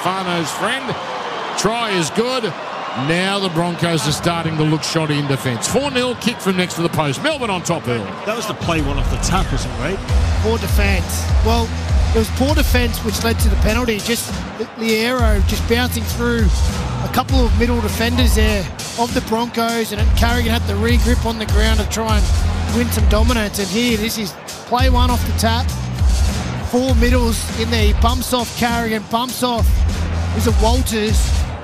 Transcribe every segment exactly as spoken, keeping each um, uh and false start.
Fano's friend. Try is good. Now the Broncos are starting to look shoddy in defence. four nil, kick from next to the post. Melbourne on top, Earl. That was the play one off the tap, wasn't it, right? Poor defence. Well, it was poor defence which led to the penalty. Just the, the arrow just bouncing through a couple of middle defenders there of the Broncos, and Carrigan had to re-grip on the ground to try and win some dominance. And here, this is play one off the tap. Four middles in there. He bumps off Carrigan, bumps off. Is it Walters?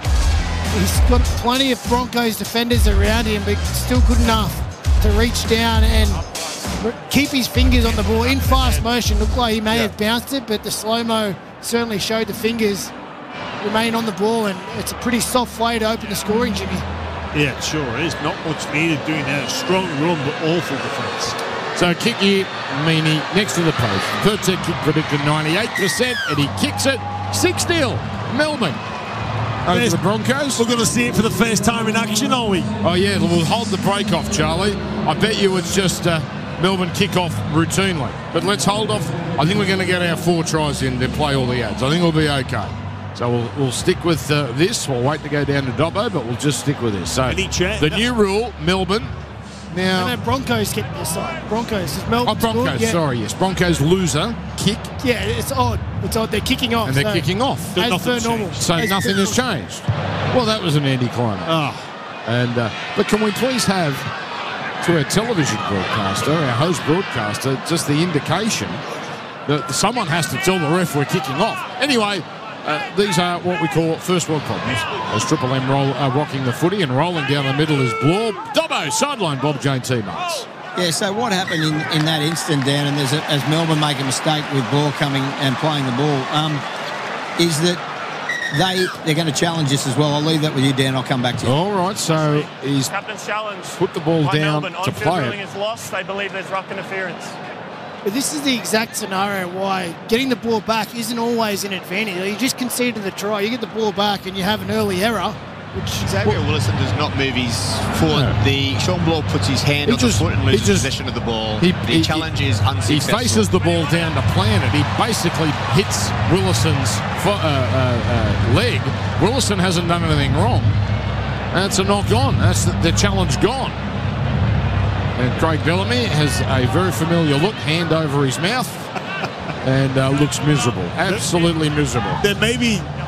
He's got plenty of Broncos defenders around him, but still good enough to reach down and keep his fingers on the ball in fast motion. Looked like he may yeah. have bounced it, but the slow-mo certainly showed the fingers remain on the ball, and it's a pretty soft way to open the scoring, Jimmy. Yeah, it sure is. Not much needed doing that. Strong run, but awful defence. So kick here, Meaney next to the post. Third set kick predicted ninety-eight percent, and he kicks it six nil. Melbourne over There's, the Broncos. We're going to see it for the first time in action, are we? Oh, yeah, we'll hold the break off, Charlie. I bet you it's just uh, Melbourne kick off routinely. But let's hold off. I think we're going to get our four tries in to play all the ads. I think we'll be okay. So we'll, we'll stick with uh, this. We'll wait to go down to Dobbo, but we'll just stick with this. So the new rule, Melbourne. Now, no, no, Broncos kick this side. Broncos. Is Melbourne oh, Broncos, yeah. sorry, yes. Broncos loser, kick. Yeah, it's odd. It's odd. They're kicking off. And they're so kicking off. As per normal. So as nothing has changed. Well, that was an anticlimax. Oh. And, uh, but can we please have, to our television broadcaster, our host broadcaster, just the indication that someone has to tell the ref we're kicking off. Anyway, uh, these are what we call first world problems. As Triple M roll, uh, rocking the footy and rolling down the middle is Blore. Dobbo, sideline, Bob Jane teammates. Yeah, so what happened in, in that instant, Dan, and there's a, as Melbourne make a mistake with Blore coming and playing the ball, um, is that they, they're going to challenge this as well. I'll leave that with you, Dan. I'll come back to you. All right, so he's Captain's challenge. Put the ball down Melbourne. to play it. Is lost. They believe there's ruck interference. But this is the exact scenario why getting the ball back isn't always an advantage. You just conceded the try, you get the ball back and you have an early error. Which Xavier well, Willison does not move his foot. No. The Sean Blore puts his hand he on just, the foot and loses just, possession of the ball. He, the he, challenge is unsuccessful. He faces the ball down to plant it. He basically hits Willison's fo- uh, uh, uh, leg. Willison hasn't done anything wrong. That's a knock on. That's the, the challenge gone. And Craig Bellamy has a very familiar look, hand over his mouth, and uh, looks miserable. Absolutely miserable. There may be